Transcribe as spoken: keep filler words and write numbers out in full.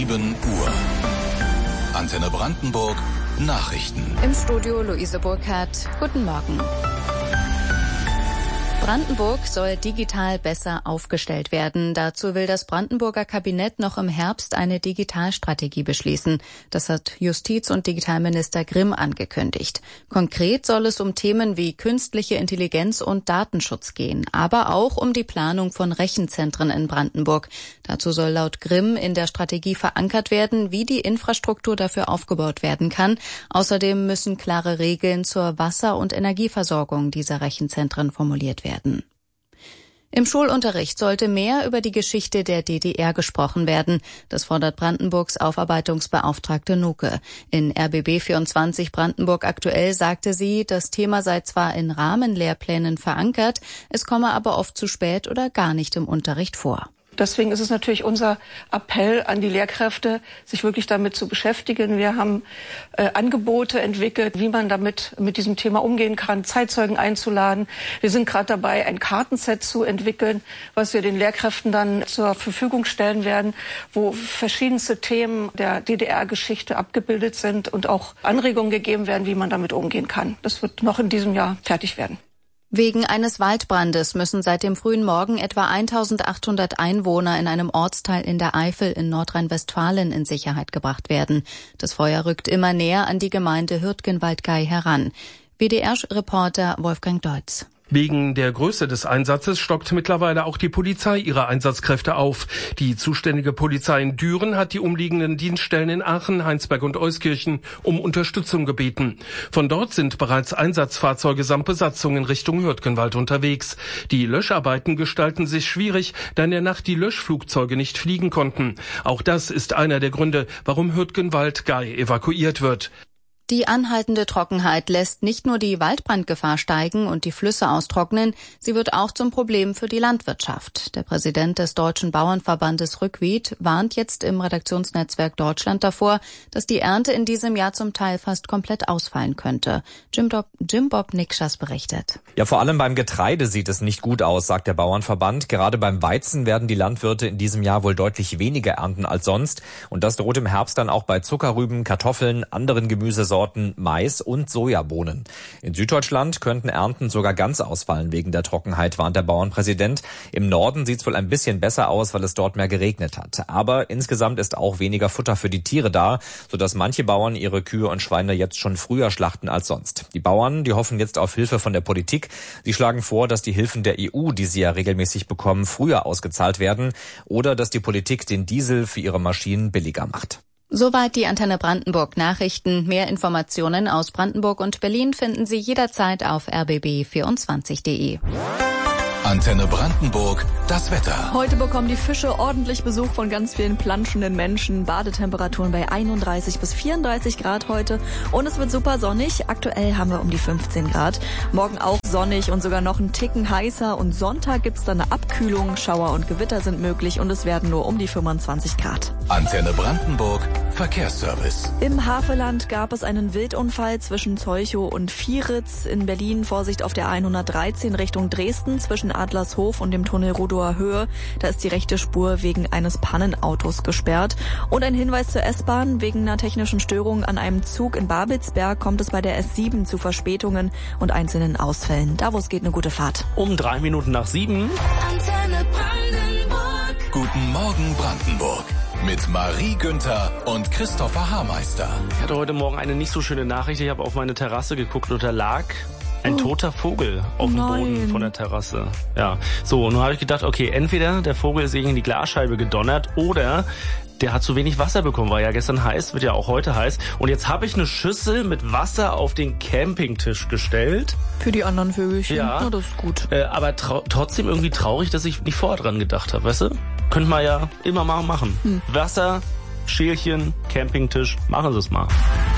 sieben Uhr. Antenne Brandenburg, Nachrichten. Im Studio Luise Burkhardt. Guten Morgen. Brandenburg soll digital besser aufgestellt werden. Dazu will das Brandenburger Kabinett noch im Herbst eine Digitalstrategie beschließen. Das hat Justiz- und Digitalminister Grimm angekündigt. Konkret soll es um Themen wie künstliche Intelligenz und Datenschutz gehen, aber auch um die Planung von Rechenzentren in Brandenburg. Dazu soll laut Grimm in der Strategie verankert werden, wie die Infrastruktur dafür aufgebaut werden kann. Außerdem müssen klare Regeln zur Wasser- und Energieversorgung dieser Rechenzentren formuliert werden. Im Schulunterricht sollte mehr über die Geschichte der D D R gesprochen werden. Das fordert Brandenburgs Aufarbeitungsbeauftragte Nuke. In R B B vierundzwanzig Brandenburg aktuell sagte sie, das Thema sei zwar in Rahmenlehrplänen verankert, es komme aber oft zu spät oder gar nicht im Unterricht vor. Deswegen ist es natürlich unser Appell an die Lehrkräfte, sich wirklich damit zu beschäftigen. Wir haben äh, Angebote entwickelt, wie man damit mit diesem Thema umgehen kann, Zeitzeugen einzuladen. Wir sind gerade dabei, ein Kartenset zu entwickeln, was wir den Lehrkräften dann zur Verfügung stellen werden, wo verschiedenste Themen der D D R-Geschichte abgebildet sind und auch Anregungen gegeben werden, wie man damit umgehen kann. Das wird noch in diesem Jahr fertig werden. Wegen eines Waldbrandes müssen seit dem frühen Morgen etwa eintausendachthundert Einwohner in einem Ortsteil in der Eifel in Nordrhein-Westfalen in Sicherheit gebracht werden. Das Feuer rückt immer näher an die Gemeinde Hürtgenwaldgei heran. W D R-Reporter Wolfgang Deutz. Wegen der Größe des Einsatzes stockt mittlerweile auch die Polizei ihre Einsatzkräfte auf. Die zuständige Polizei in Düren hat die umliegenden Dienststellen in Aachen, Heinsberg und Euskirchen um Unterstützung gebeten. Von dort sind bereits Einsatzfahrzeuge samt Besatzung in Richtung Hürtgenwald unterwegs. Die Löscharbeiten gestalten sich schwierig, da in der Nacht die Löschflugzeuge nicht fliegen konnten. Auch das ist einer der Gründe, warum Hürtgenwaldgei evakuiert wird. Die anhaltende Trockenheit lässt nicht nur die Waldbrandgefahr steigen und die Flüsse austrocknen, sie wird auch zum Problem für die Landwirtschaft. Der Präsident des Deutschen Bauernverbandes Rückwied warnt jetzt im Redaktionsnetzwerk Deutschland davor, dass die Ernte in diesem Jahr zum Teil fast komplett ausfallen könnte. Jim, Dob, Jim Bob Nikschas berichtet. Ja, vor allem beim Getreide sieht es nicht gut aus, sagt der Bauernverband. Gerade beim Weizen werden die Landwirte in diesem Jahr wohl deutlich weniger ernten als sonst. Und das droht im Herbst dann auch bei Zuckerrüben, Kartoffeln, anderen Gemüsesorten, Mais und Sojabohnen. In Süddeutschland könnten Ernten sogar ganz ausfallen wegen der Trockenheit, warnt der Bauernpräsident. Im Norden sieht es wohl ein bisschen besser aus, weil es dort mehr geregnet hat. Aber insgesamt ist auch weniger Futter für die Tiere da, sodass manche Bauern ihre Kühe und Schweine jetzt schon früher schlachten als sonst. Die Bauern, die hoffen jetzt auf Hilfe von der Politik. Sie schlagen vor, dass die Hilfen der E U, die sie ja regelmäßig bekommen, früher ausgezahlt werden oder dass die Politik den Diesel für ihre Maschinen billiger macht. Soweit die Antenne Brandenburg Nachrichten. Mehr Informationen aus Brandenburg und Berlin finden Sie jederzeit auf r b b vierundzwanzig punkt de. Antenne Brandenburg, das Wetter. Heute bekommen die Fische ordentlich Besuch von ganz vielen planschenden Menschen. Badetemperaturen bei einunddreißig bis vierunddreißig Grad heute. Und es wird super sonnig. Aktuell haben wir um die fünfzehn Grad. Morgen auch sonnig und sogar noch einen Ticken heißer. Und Sonntag gibt's dann eine Abkühlung. Schauer und Gewitter sind möglich und es werden nur um die fünfundzwanzig Grad. Antenne Brandenburg, Verkehrsservice. Im Havelland gab es einen Wildunfall zwischen Zeuchow und Vieritz. In Berlin Vorsicht auf der hundertdreizehn Richtung Dresden zwischen Adlershof und dem Tunnel Rudower Höhe. Da ist die rechte Spur wegen eines Pannenautos gesperrt. Und ein Hinweis zur S-Bahn. Wegen einer technischen Störung an einem Zug in Babelsberg kommt es bei der S sieben zu Verspätungen und einzelnen Ausfällen. Davos geht eine gute Fahrt. Um drei Minuten nach sieben. Antenne Brandenburg. Guten Morgen Brandenburg. Mit Marie Günther und Christopher Haarmeister. Ich hatte heute Morgen eine nicht so schöne Nachricht. Ich habe auf meine Terrasse geguckt und da lag ein oh. toter Vogel auf dem Nein. Boden von der Terrasse. Ja, so, und nun habe ich gedacht, okay, entweder der Vogel ist gegen die Glasscheibe gedonnert oder der hat zu wenig Wasser bekommen, war ja gestern heiß, wird ja auch heute heiß. Und jetzt habe ich eine Schüssel mit Wasser auf den Campingtisch gestellt. Für die anderen Vögelchen, ja, na, das ist gut. Äh, aber trau- trotzdem irgendwie traurig, dass ich nicht vorher dran gedacht habe, weißt du? Könnte man ja immer mal machen. Hm. Wasser, Schälchen, Campingtisch, machen Sie es mal.